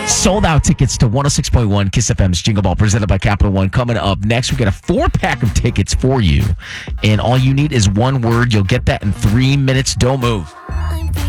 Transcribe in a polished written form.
Sold out tickets to 106.1 Kiss FM's Jingle Ball presented by Capital One. Coming up next, we got a 4-pack of tickets for you. And all you need is one word. You'll get that in 3 minutes. Don't move.